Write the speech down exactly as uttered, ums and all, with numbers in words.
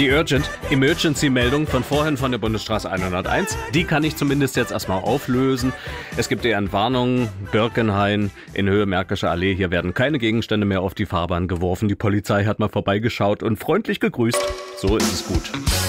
Die Urgent Emergency-Meldung von vorhin von der Bundesstraße hunderteins, die kann ich zumindest jetzt erstmal auflösen. Es gibt eher eine Warnung, Birkenhain in Höhe Märkische Allee. Hier werden keine Gegenstände mehr auf die Fahrbahn geworfen. Die Polizei hat mal vorbeigeschaut und freundlich gegrüßt. So ist es gut.